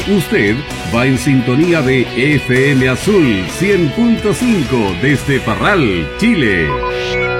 Usted va en sintonía de FM Azul 100.5 desde Parral, Chile.